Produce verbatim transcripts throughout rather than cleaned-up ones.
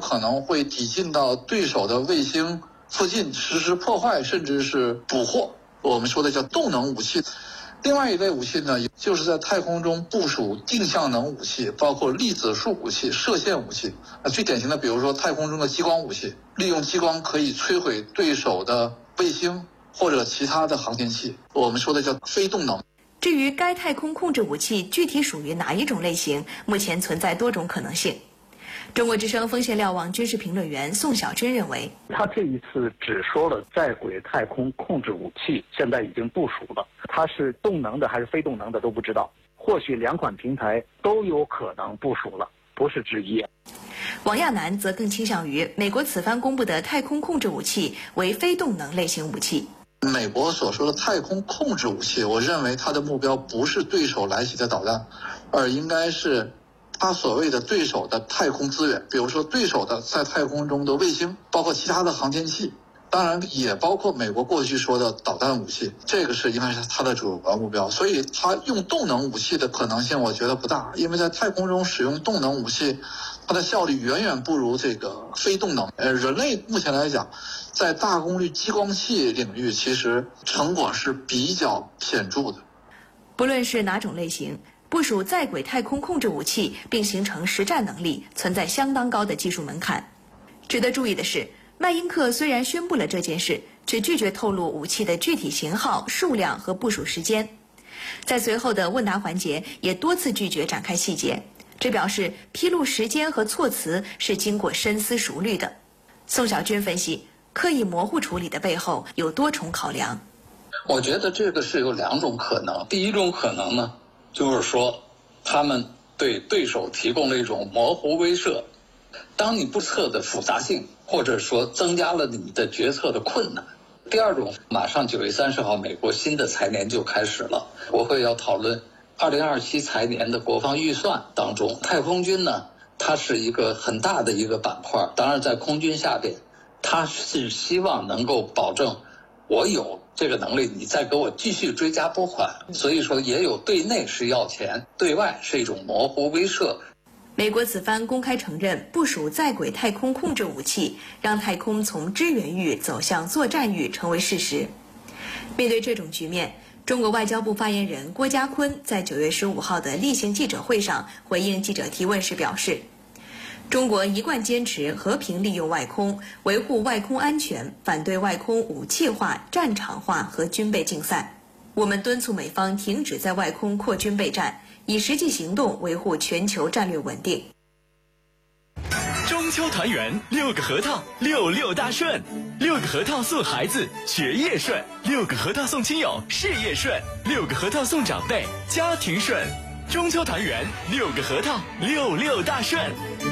可能会抵近到对手的卫星附近实施破坏，甚至是捕获，我们说的叫动能武器。另外一类武器呢，就是在太空中部署定向能武器，包括粒子束武器、射线武器。啊，最典型的，比如说太空中的激光武器，利用激光可以摧毁对手的卫星或者其他的航天器，我们说的叫非动能。 至于该太空控制武器具体属于哪一种类型，目前存在多种可能性。中国之声风险瞭望军事评论员宋小军认为， 他这一次只说了在轨太空控制武器现在已经部署了，它是动能的还是非动能的都不知道，或许两款平台都有可能部署了，不是之一。 王亚楠则更倾向于美国此番公布的太空控制武器为非动能类型武器。 美国所说的太空控制武器，我认为它的目标不是对手来袭的导弹，而应该是他所谓的对手的太空资源，比如说对手的在太空中的卫星，包括其他的航天器，当然也包括美国过去说的导弹武器，这个是应该是他的主要目标。所以他用动能武器的可能性我觉得不大，因为在太空中使用动能武器，它的效率远远不如这个非动能。呃，人类目前来讲，在大功率激光器领域其实成果是比较显著的。 不论是哪种类型，部署在轨太空控制武器并形成实战能力，存在相当高的技术门槛。值得注意的是，麦因克虽然宣布了这件事，却拒绝透露武器的具体型号、数量和部署时间。在随后的问答环节，也多次拒绝展开细节，这表示披露时间和措辞是经过深思熟虑的。宋小军分析，刻意模糊处理的背后有多重考量。 我觉得这个是有两种可能。第一种可能呢，就是说他们对对手提供了一种模糊威慑，当你不测的复杂性，或者说增加了你的决策的困难。第二种，马上九月三十号美国新的财年就开始了，国会要讨论二零二七财年的国防预算当中，太空军呢，它是一个很大的一个板块，当然在空军下边，它是希望能够保证我有这个能力，你再给我继续追加拨款。所以说也有对内是要钱，对外是一种模糊威慑。 美国此番公开承认部署在轨太空控制武器，让太空从支援域走向作战域成为事实。面对这种局面，中国外交部发言人郭家坤在九月十五号的例行记者会上回应记者提问时表示，中国一贯坚持和平利用外空，维护外空安全，反对外空武器化、战场化和军备竞赛。我们敦促美方停止在外空扩军备战，以实际行动维护全球战略稳定。 中秋团圆，六个核桃，六六大顺。六个核桃送孩子，学业顺；六个核桃送亲友，事业顺；六个核桃送长辈，家庭顺。中秋团圆，六个核桃，六六大顺。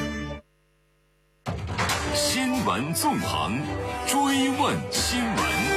新闻纵横，追问新闻。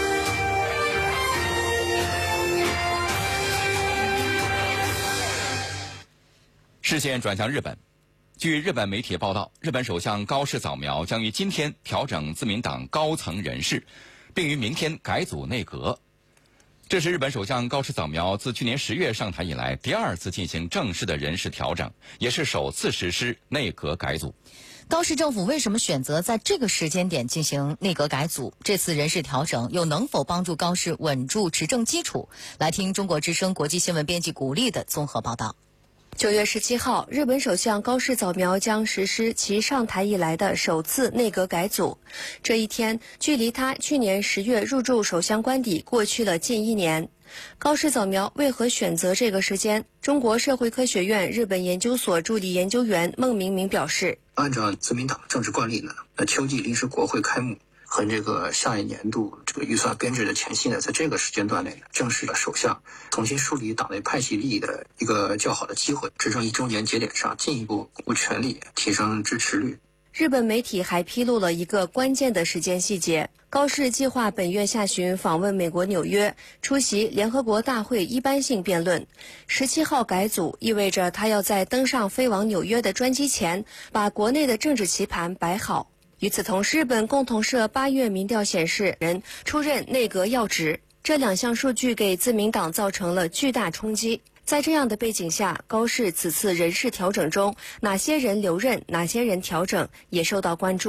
视线转向日本。据日本媒体报道，日本首相高市早苗将于今天调整自民党高层人事，并于明天改组内阁。这是日本首相高市早苗自去年十月上台以来第二次进行正式的人事调整，也是首次实施内阁改组。 高市政府为什么选择在这个时间点进行内阁改组？这次人事调整又能否帮助高市稳住执政基础？来听中国之声国际新闻编辑古丽的综合报道。 九月十七号，日本首相高市早苗将实施其上台以来的首次内阁改组。这一天，距离他去年十月入驻首相官邸过去了近一年。高市早苗为何选择这个时间？中国社会科学院日本研究所助理研究员孟明明表示， 按照自民党政治惯例呢，那秋季临时国会开幕和这个下一年度这个预算编制的前夕呢，在这个时间段内呢，正是首相重新梳理党内派系利益的一个较好的机会，执政一周年节点上进一步巩固权力，提升支持率。 日本媒体还披露了一个关键的时间细节，高市计划本月下旬访问美国纽约，出席联合国大会一般性辩论。十七号改组意味着他要在登上飞往纽约的专机前，把国内的政治棋盘摆好。与此同时，日本共同社八月民调显示，人出任内阁要职，这两项数据给自民党造成了巨大冲击。在这样的背景下，高市此次人事调整中，哪些人留任，哪些人调整，也受到关注。